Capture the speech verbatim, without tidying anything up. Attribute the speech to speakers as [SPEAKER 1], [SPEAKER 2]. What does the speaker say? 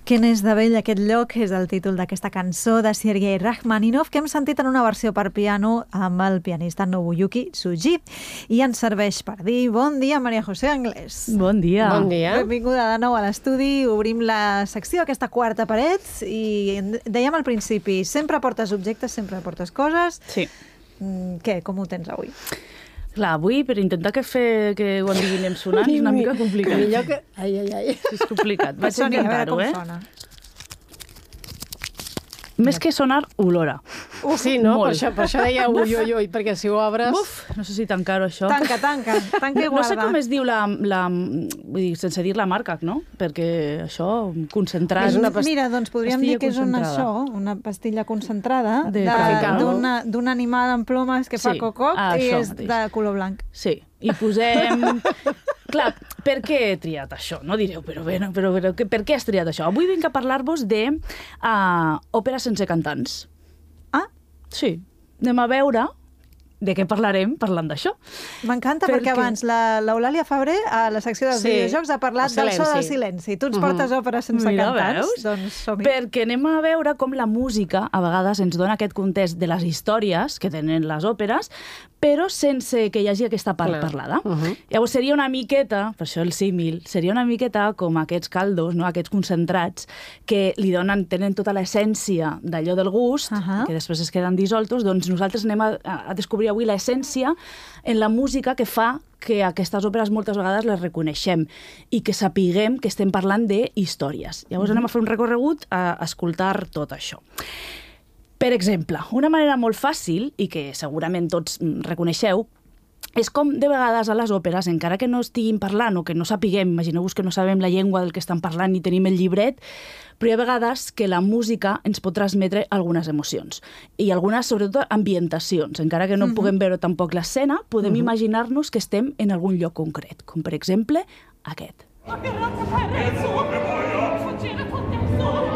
[SPEAKER 1] Quin és de bell aquest lloc és el títol d'aquesta cançó de Sergei Rachmaninov que hem sentit en una versió per piano amb el pianista Nobuyuki Tsuji. I ens serveix per dir bon dia, Maria José Anglès.
[SPEAKER 2] Bon dia.
[SPEAKER 3] Bon dia.
[SPEAKER 1] Benvinguda de nou a l'estudi. Obrim la secció, aquesta quarta paret, i dèiem al principi, sempre portes objectes, sempre portes coses.
[SPEAKER 2] Sí.
[SPEAKER 1] Què, com ho tens avui?
[SPEAKER 2] Clar, avui, per intentar que, fer, que quan digui anem sonant, és una mica complicat.
[SPEAKER 3] Millor que... Ai, ai, ai.
[SPEAKER 2] És complicat. Vaig
[SPEAKER 1] Soni, a veure
[SPEAKER 2] intentar-ho,
[SPEAKER 1] com
[SPEAKER 2] eh?
[SPEAKER 1] sona.
[SPEAKER 2] Més que sonar, olora.
[SPEAKER 3] Uh, sí, no? Per
[SPEAKER 2] molt.
[SPEAKER 3] això, per això deia ui, ui, ui, perquè si ho obres...
[SPEAKER 2] Uf, no sé si tancar-ho, això.
[SPEAKER 1] Tanca, tanca, tanca i
[SPEAKER 2] No sé
[SPEAKER 1] guarda.
[SPEAKER 2] com es diu la... la vull dir, sense dir la marca, no? Perquè això, concentrat...
[SPEAKER 3] És una past-
[SPEAKER 1] Mira, doncs podríem dir
[SPEAKER 2] pastilla
[SPEAKER 1] que és una,
[SPEAKER 2] concentrada.
[SPEAKER 1] això, una pastilla concentrada
[SPEAKER 2] De
[SPEAKER 1] de-
[SPEAKER 2] cacau.
[SPEAKER 1] d'una- d'un animal amb plomes que fa
[SPEAKER 2] Sí,
[SPEAKER 1] cococ
[SPEAKER 2] ah,
[SPEAKER 1] i
[SPEAKER 2] això
[SPEAKER 1] és
[SPEAKER 2] mateix.
[SPEAKER 1] de color blanc.
[SPEAKER 2] Sí, i posem... Clar, per què he triat això? No direu, però, bé, no, però, però que- per què has triat això? Avui vinc a parlar-vos de uh, òpera sense cantants.
[SPEAKER 1] Ah,
[SPEAKER 2] Sí, anem a veure de què parlarem parlant d'això.
[SPEAKER 1] m'encanta
[SPEAKER 2] Per
[SPEAKER 1] perquè
[SPEAKER 2] què?
[SPEAKER 1] abans la- l'Eulàlia Fabré a la secció dels
[SPEAKER 3] Sí,
[SPEAKER 1] videojocs ha parlat
[SPEAKER 3] el
[SPEAKER 1] del so del
[SPEAKER 3] silenci.
[SPEAKER 1] silenci. Tu ens portes òperes sense
[SPEAKER 2] Mira,
[SPEAKER 1] cantants,
[SPEAKER 2] veus?
[SPEAKER 1] doncs som-hi.
[SPEAKER 2] Perquè anem a veure com la música a vegades ens dona aquest context de les històries que tenen les òperes, però sense que hi hagi aquesta part
[SPEAKER 3] Clar.
[SPEAKER 2] parlada.
[SPEAKER 3] Uh -huh.
[SPEAKER 2] Llavors seria una miqueta, per això el símil, seria una miqueta com aquests caldos, no? Aquests concentrats, que li donen, tenen tota l'essència d'allò del gust, uh
[SPEAKER 1] Ahà.
[SPEAKER 2] -huh. que després es queden dissoltos, doncs nosaltres anem a, a descobrir avui l'essència en la música que fa que aquestes òperes moltes vegades les reconeixem i que sapiguem que estem parlant d'històries. Llavors anem a fer un recorregut a escoltar tot això. Per exemple, una manera molt fàcil, i que segurament tots mm, reconeixeu, és com de vegades a les òperes, encara que no estiguin parlant o que no sapiguem, imagineu-vos que no sabem la llengua del que estan parlant ni tenim el llibret, però hi ha vegades que la música ens pot transmetre algunes emocions i algunes, sobretot, ambientacions. Encara que no
[SPEAKER 1] Mhm.
[SPEAKER 2] puguem veure tampoc l'escena, podem imaginar-nos que estem en algun lloc concret, com per exemple aquest.
[SPEAKER 4] Ma che razza fai, Renzo? Fuggire con te solo!